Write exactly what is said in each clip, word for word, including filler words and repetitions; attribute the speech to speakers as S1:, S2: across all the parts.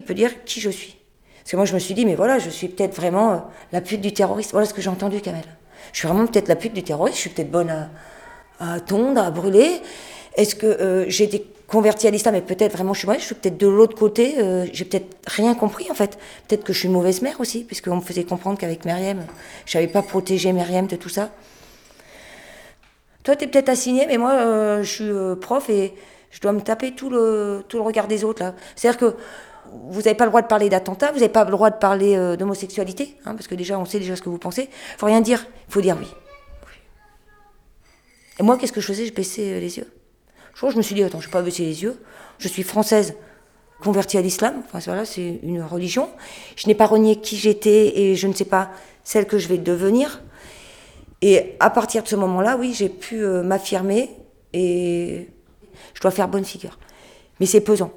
S1: peux dire qui je suis. Parce que moi, je me suis dit, mais voilà, je suis peut-être vraiment euh, la pute du terroriste. Voilà ce que j'ai entendu, Kamel. Je suis vraiment peut-être la pute du terroriste, je suis peut-être bonne à, à tondre, à brûler. Est-ce que euh, j'ai été convertie à l'islam et peut-être vraiment je suis mauvaise, je suis peut-être de l'autre côté, euh, j'ai peut-être rien compris en fait. Peut-être que je suis une mauvaise mère aussi, puisqu'on me faisait comprendre qu'avec Myriam, je savais pas protéger Myriam de tout ça. Toi, tu es peut-être assigné, mais moi, euh, je suis euh, prof et je dois me taper tout le, tout le regard des autres là. C'est-à-dire que vous n'avez pas le droit de parler d'attentat, vous n'avez pas le droit de parler euh, d'homosexualité, hein, parce que déjà, on sait déjà ce que vous pensez. Il faut rien dire, il faut dire oui. Et moi, qu'est-ce que je faisais? Je baissais euh, les yeux. Je crois que je me suis dit, attends, je ne vais pas baisser les yeux. Je suis française, convertie à l'islam. Enfin, voilà, c'est une religion. Je n'ai pas renié qui j'étais et je ne sais pas celle que je vais devenir. Et à partir de ce moment-là, oui, j'ai pu euh, m'affirmer et je dois faire bonne figure. Mais c'est pesant.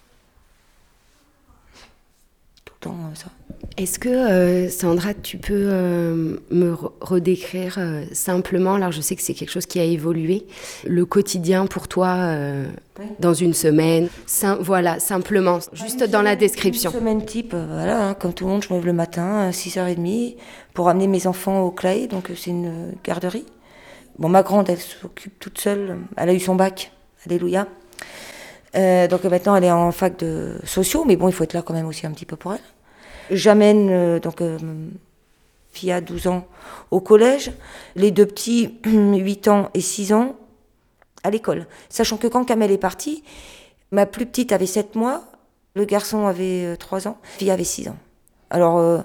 S1: Tout le temps, euh, ça.
S2: Est-ce que, euh, Sandra, tu peux euh, me re- redécrire euh, simplement, alors je sais que c'est quelque chose qui a évolué, le quotidien pour toi euh,
S1: Oui.
S2: dans une semaine, Sim- voilà, simplement, juste
S1: Une
S2: dans la
S1: semaine-
S2: description.
S1: Une semaine type, euh, voilà, hein, comme tout le monde, je me lève le matin à six heures trente pour amener mes enfants au Clay, donc euh, c'est une euh, garderie. Bon, ma grande, elle s'occupe toute seule, elle a eu son bac, alléluia. Euh, donc euh, maintenant, elle est en fac de sociaux, mais bon, il faut être là quand même aussi un petit peu pour elle. J'amène euh, donc euh, fille à douze ans au collège, les deux petits, huit ans et six ans, à l'école. Sachant que quand Kamel est partie, ma plus petite avait sept mois, le garçon avait euh, trois ans, la fille avait six ans. Alors, euh,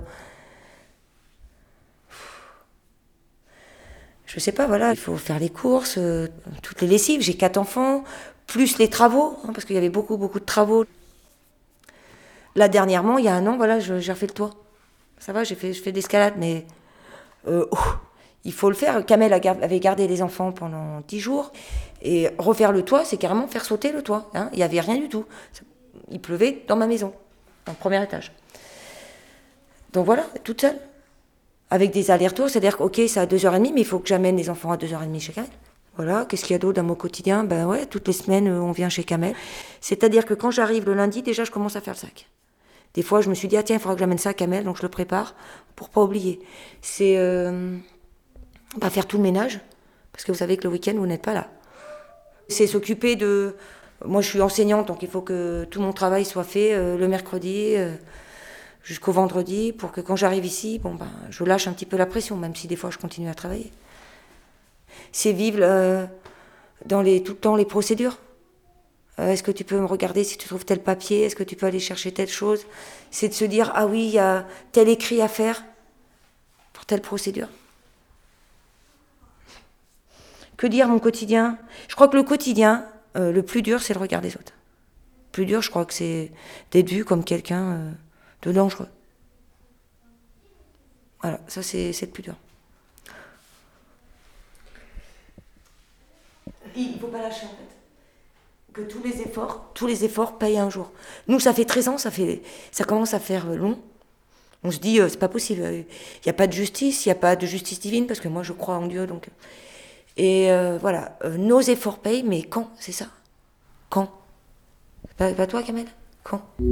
S1: je sais pas, voilà, il faut faire les courses, euh, toutes les lessives, j'ai quatre enfants, plus les travaux, hein, parce qu'il y avait beaucoup, beaucoup de travaux. Là, dernièrement, il y a un an, voilà, je- j'ai refait le toit. Ça va, j'ai fait, je fais de l'escalade, mais euh, oh, il faut le faire. Kamel a gar- avait gardé les enfants pendant dix jours. Et refaire le toit, c'est carrément faire sauter le toit. Hein. Il n'y avait rien du tout. Il pleuvait dans ma maison, dans le premier étage. Donc voilà, toute seule. Avec des allers-retours, c'est-à-dire que, ok, c'est à deux heures trente, mais il faut que j'amène les enfants à deux heures trente chez Kamel. Voilà, qu'est-ce qu'il y a d'autre dans mon quotidien? Ben ouais, toutes les semaines, euh, on vient chez Kamel. C'est-à-dire que quand j'arrive le lundi, déjà, je commence à faire le sac. Des fois, je me suis dit, ah tiens, il faudra que j'amène ça à Kamel, donc je le prépare pour pas oublier. C'est euh, bah, faire tout le ménage, parce que vous savez que le week-end, vous n'êtes pas là. C'est s'occuper de... Moi, je suis enseignante, donc il faut que tout mon travail soit fait euh, le mercredi euh, jusqu'au vendredi, pour que quand j'arrive ici, bon, ben, je lâche un petit peu la pression, même si des fois, je continue à travailler. C'est vivre euh, dans les, tout le temps les procédures. Euh, est-ce que tu peux me regarder si tu trouves tel papier? Est-ce que tu peux aller chercher telle chose? C'est de se dire, ah oui, il y a tel écrit à faire pour telle procédure. Que dire mon quotidien? Je crois que le quotidien, euh, le plus dur, c'est le regard des autres. Le plus dur, je crois que c'est d'être vu comme quelqu'un euh, de dangereux. Voilà, ça c'est, c'est le plus dur. Il ne faut pas lâcher en fait. Que tous les efforts, tous les efforts payent un jour. Nous, ça fait treize ans, ça, fait, ça commence à faire long. On se dit, euh, c'est pas possible, il euh, n'y a pas de justice, il n'y a pas de justice divine, parce que moi, je crois en Dieu, donc... Et euh, voilà, euh, nos efforts payent, mais quand, c'est ça? Quand? Pas, pas toi, Kamel? Quand?